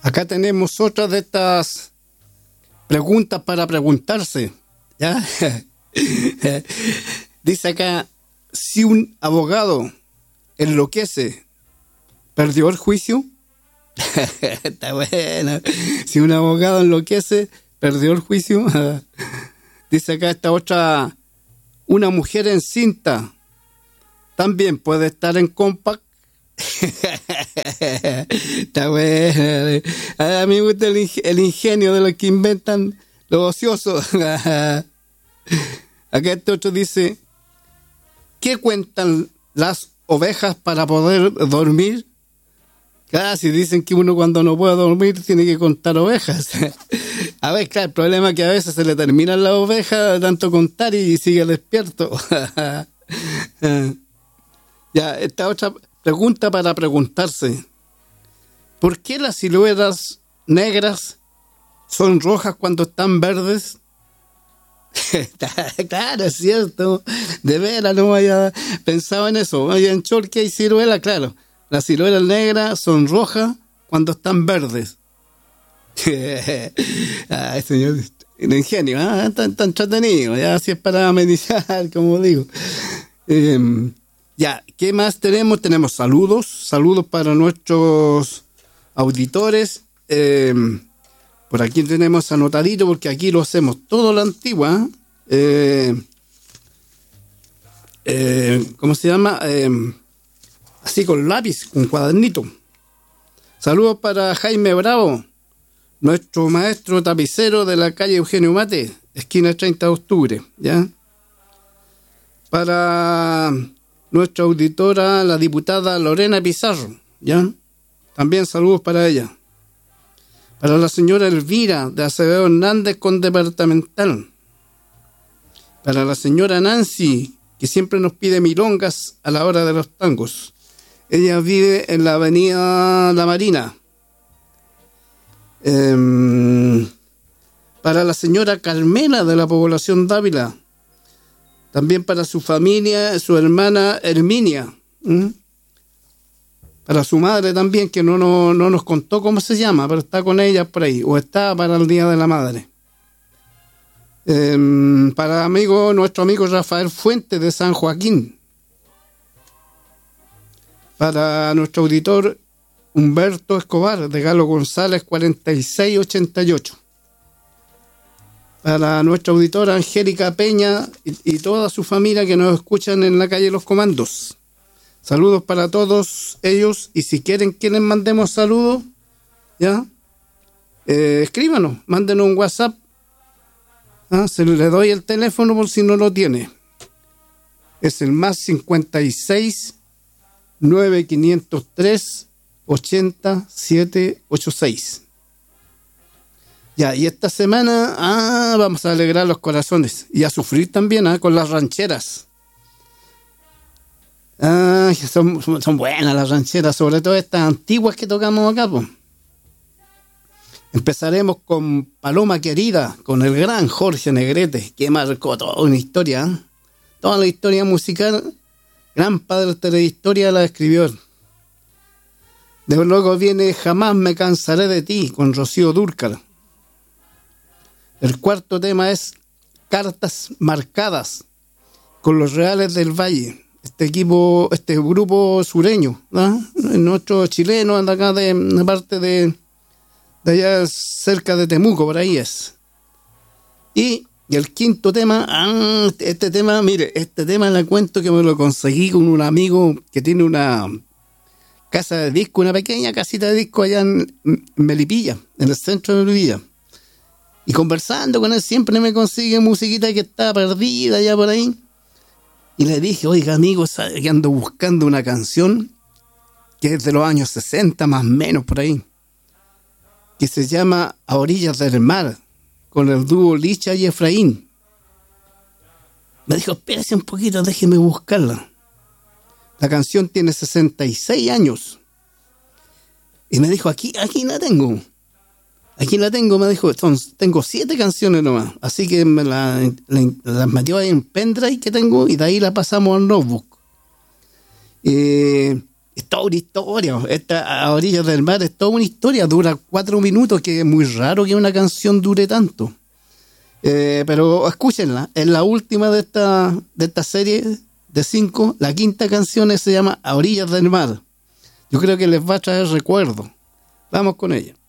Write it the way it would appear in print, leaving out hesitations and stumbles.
Acá tenemos otra de estas preguntas para preguntarse, ¿ya? Dice acá, si un abogado enloquece, ¿perdió el juicio? Está bueno. Si un abogado enloquece, ¿perdió el juicio? Dice acá esta otra, una mujer encinta también puede estar en compact. Está bueno. A mí me gusta el ingenio de los que inventan los ociosos. Acá este otro dice, ¿qué cuentan las ovejas para poder dormir? Claro, si dicen que uno cuando no puede dormir tiene que contar ovejas. A ver, claro, el problema es que a veces se le terminan las ovejas de tanto contar y sigue despierto. Ya, esta otra pregunta para preguntarse. ¿Por qué las siluetas negras son rojas cuando están verdes? Claro, es cierto. De veras, no había pensado en eso. Había en Chorque y ciruela, claro. Las ciruelas negras son rojas cuando están verdes. Ay, señor, el ingenio, tan entretenido. Ya, si es para amenizar, como digo. Ya, ¿qué más tenemos? Tenemos saludos para nuestros auditores. Por aquí tenemos anotadito porque aquí lo hacemos todo a la antigua. ¿Cómo se llama? Así con lápiz, con cuadernito. Saludos para Jaime Bravo, nuestro maestro tapicero de la calle Eugenio Mate, esquina 30 de octubre, ¿ya? Para nuestra auditora, la diputada Lorena Pizarro, ¿ya? También saludos para ella. Para la señora Elvira de Acevedo Hernández con departamental. Para la señora Nancy, que siempre nos pide milongas a la hora de los tangos. Ella vive en la avenida La Marina. Para la señora Carmela de la población Dávila. También para su familia, su hermana Herminia. Para su madre también, que no nos contó cómo se llama, pero está con ella por ahí. O está para el Día de la Madre. Para nuestro amigo Rafael Fuentes de San Joaquín. Para nuestro auditor Humberto Escobar de Galo González 4688. Para nuestra auditora Angélica Peña y toda su familia que nos escuchan en la calle Los Comandos. Saludos para todos ellos, y si quieren que les mandemos saludos, ya, escríbanos, mándenos un WhatsApp. Se le doy el teléfono por si no lo tiene. Es el más 56 9503 80 786. Ya, y esta semana vamos a alegrar los corazones y a sufrir también con las rancheras. Son buenas las rancheras, sobre todo estas antiguas que tocamos acá, pues. Empezaremos con Paloma Querida, con el gran Jorge Negrete, que marcó toda una historia, toda la historia musical. Gran padre de la historia la escribió. De luego viene Jamás me cansaré de ti, con Rocío Dúrcal. El cuarto tema es Cartas marcadas, con los Reales del Valle. Este grupo sureño, nuestro chileno anda acá de parte de allá cerca de Temuco, por ahí es. Y el quinto tema, este tema le cuento que me lo conseguí con un amigo que tiene una casa de disco, una pequeña casita de disco allá en Melipilla, en el centro de Melipilla. Y conversando con él siempre me consigue musiquita que está perdida allá por ahí. Y le dije, oiga amigo, ¿sabe que ando buscando una canción que es de los años 60 más o menos por ahí? Que se llama A Orillas del Mar, con el dúo Licha y Efraín. Me dijo, espérese un poquito, déjeme buscarla. La canción tiene 66 años. Y me dijo, aquí la tengo. Aquí la tengo, me dijo, tengo 7 canciones nomás. Así que me las metió ahí en pendrive que tengo y de ahí la pasamos al notebook. Y Es toda una historia. Esta A orillas del mar es toda una historia. Dura 4 minutos, que es muy raro que una canción dure tanto. Pero escúchenla. Es la última de esta serie de 5. La quinta canción se llama A orillas del mar. Yo creo que les va a traer recuerdos. Vamos con ella.